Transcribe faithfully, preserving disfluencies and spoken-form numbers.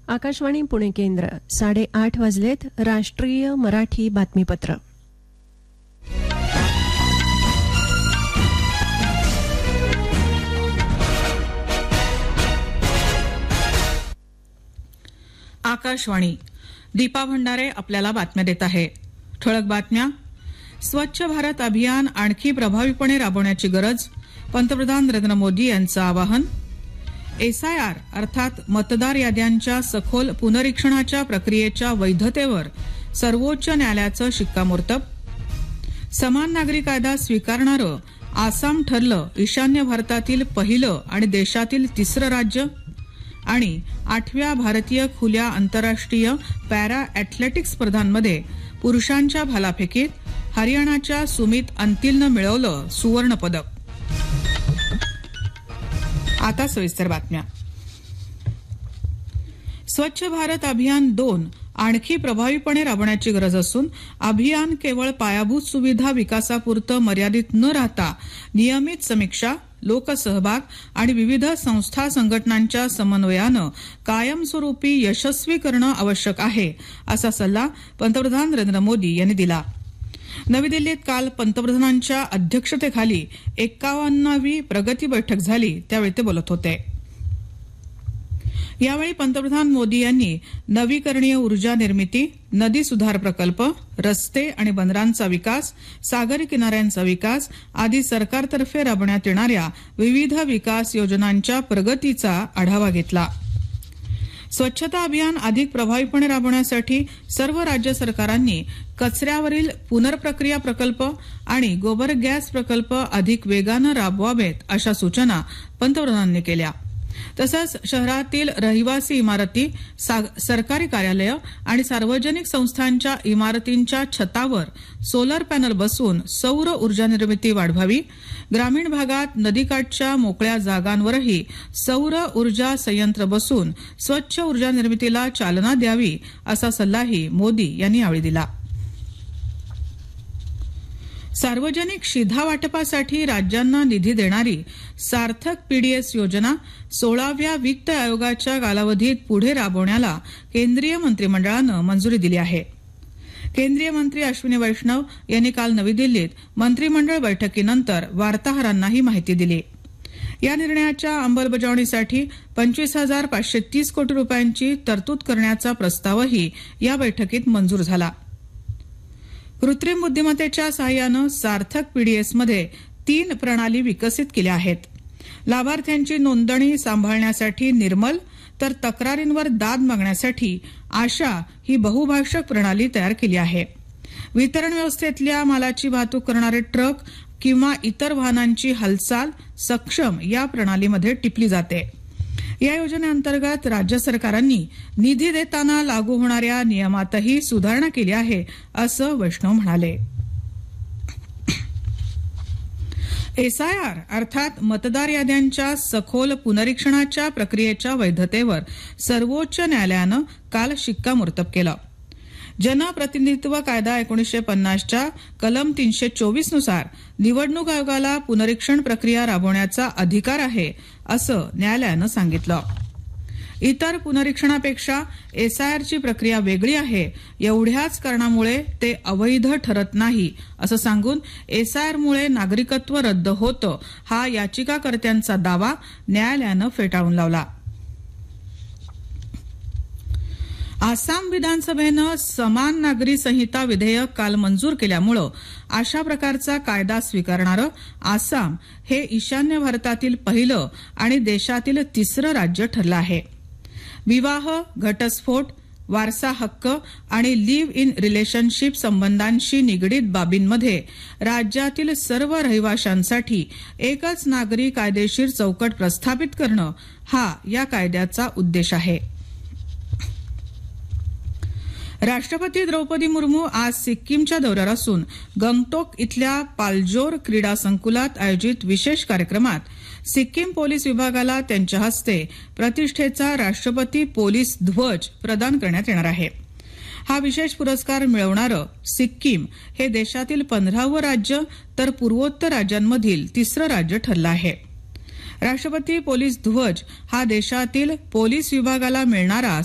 आकाशवाणी पुणे केंद्र साडेआठ वाजलेत. राष्ट्रीय मराठी बातमीपत्र. आकाशवाणी. दीपा भंडारे आपल्याला बातम्या देत आहे. ठळक बातम्या. स्वच्छ भारत अभियान आणखी प्रभावीपणे राबवण्याची गरज. पंतप्रधान नरेंद्र मोदी यांचं आवाहन. एसआयआर अर्थात मतदार याद्यांच्या सखोल पुनरीक्षणाच्या प्रक्रियेच्या वैधतेवर सर्वोच्च न्यायालयाचं शिक्कामोर्तब. समान नागरी कायदा स्वीकारणारं आसाम ठरलं ईशान्य भारतातील पहिलं आणि देशातील तिसरं राज्य. आणि आठव्या भारतीय खुल्या आंतरराष्ट्रीय पॅरा ऍथलेटिक्स स्पर्धांमध्ये पुरुषांच्या भालाफेकीत हरियाणाच्या सुमित अंतिलनं मिळवलं सुवर्ण पदक. आता सविस्तर बातम्या. स्वच्छ भारत अभियान दोन आणखी प्रभावीपणे राबवण्याची गरज असून अभियान केवळ पायाभूत सुविधा विकासापुरतं मर्यादित न राहता नियमित समीक्षा, लोकसहभाग आणि विविध संस्था संघटनांच्या समन्वयानं कायमस्वरूपी यशस्वी करणं आवश्यक आहे, असा सल्ला पंतप्रधान नरेंद्र मोदी यांनी दिला. नवी दिल्लीत काल पंतप्रधानांच्या अध्यक्षतेखाली एक्कावन्नावी प्रगती बैठक झाली त्यावेळी ते बोलत होते. यावेळी पंतप्रधान मोदी यांनी नवीकरणीय ऊर्जा निर्मिती, नदी सुधार प्रकल्प, रस्ते आणि बंदरांचा विकास, सागरी किनाऱ्यांचा विकास आदी सरकारतर्फे राबवण्यात येणाऱ्या विविध विकास योजनांच्या प्रगतीचा आढावा घेतला. स्वच्छता अभियान अधिक प्रभावीपणे राबवण्यासाठी सर्व राज्य सरकारांनी कचऱ्यावरील पुनर्प्रक्रिया प्रकल्प आणि गोबर गॅस प्रकल्प अधिक वेगानं राबवावेत अशा सूचना पंतप्रधानांनी केल्या. तसंच शहरातील रहिवासी इमारती, सरकारी कार्यालयं आणि सार्वजनिक संस्थांच्या इमारतींच्या छतावर सोलर पॅनल बसवून सौर ऊर्जा निर्मिती वाढवावी. ग्रामीण भागात नदीकाठच्या मोकळ्या जागांवरही सौर ऊर्जा संयंत्र बसवून स्वच्छ ऊर्जा निर्मितीला चालना द्यावी, असा सल्लाही मोदी यांनी यावेळी दिला. सार्वजनिक शिधा वाटपासाठी राज्यांना निधी देणारी सार्थक पीडीएस योजना सोळाव्या वित्त आयोगाच्या कालावधीत पुढे राबवण्याला केंद्रीय मंत्रिमंडळानं मंजुरी दिली आहे. केंद्रीय मंत्री अश्विनी वैष्णव यांनी काल नवी दिल्लीत मंत्रिमंडळ बैठकीनंतर वार्ताहरांना ही माहिती दिली. या निर्णयाच्या अंमलबजावणीसाठी पंचवीस हजार पाचशे तीस कोटी रुपयांची तरतूद करण्याचा प्रस्तावही या बैठकीत मंजूर झाला. कृत्रिम बुद्धिमत्तेच्या सहाय्यानं सार्थक पीडीएसमध्ये तीन प्रणाली विकसित केल्या आहेत. लाभार्थ्यांची नोंदणी सांभाळण्यासाठी निर्मल, तर तक्रारींवर दाद मागण्यासाठी आशा ही बहुभाषक प्रणाली तयार केली आहे. वितरण व्यवस्थेतल्या मालाची वाहतूक करणारे ट्रक किंवा इतर वाहनांची हालचाल सक्षम या प्रणालीमध्ये टिपली जाते. या योजनेअंतर्गत राज्य सरकारांनी निधी देताना लागू होणाऱ्या नियमातही सुधारणा केली आहे, असं वैष्णव म्हणाले. एसआयआर अर्थात मतदार याद्यांच्या सखोल पुनरीक्षणाच्या प्रक्रियेच्या वैधतेवर सर्वोच्च न्यायालयानं काल शिक्कामोर्तब केलं. जनप्रतिनिधित्व कायदा एकोणीसशे पन्नासच्या कलम तीनशे चोवीस नुसार निवडणूक आयोगाला पुनरीक्षण प्रक्रिया राबवण्याचा अधिकार आहे, असं न्यायालयानं सांगितलं. इतर पुनरीक्षणापेक्षा एसआयआरची प्रक्रिया वेगळी आहे, एवढ्याच कारणामुळे ते अवैध ठरत नाही, असं सांगून एसआयआरमुळे नागरिकत्व रद्द होतं हा याचिकाकर्त्यांचा दावा न्यायालयानं फेटाळून लावला. आसाम विधानसभेनं समान नागरी संहिता विधेयक काल मंजूर केल्यामुळं अशा प्रकारचा कायदा स्वीकारणारं आसाम हे ईशान्य भारतातील पहिलं आणि देशातील तिसरं राज्य ठरलं आहे. विवाह, घटस्फोट, वारसा हक्क आणि लिव्ह इन रिलेशनशिप संबंधांशी निगडीत बाबींमध्ये राज्यातील सर्व रहिवाशांसाठी एकच नागरी कायदेशीर चौकट प्रस्थापित करणं हा या कायद्याचा उद्देश आहे. राष्ट्रपती द्रौपदी मुर्मू आज सिक्कीमच्या दौऱ्यावर असून गंगटोक इथल्या पाल्जोर क्रीडा संकुलात आयोजित विशेष कार्यक्रमात सिक्कीम पोलीस विभागाला त्यांच्या हस्ते प्रतिष्ठेचा राष्ट्रपती पोलीस ध्वज प्रदान करण्यात येणार आहे. हा विशेष पुरस्कार मिळवणारं सिक्कीम हे देशातील पंधरावं राज्य तर पूर्वोत्तर राज्यांमधील तिसरं राज्य ठरलं आहे. राष्ट्रपती पोलीस ध्वज हा देशातील पोलीस विभागाला मिळणारा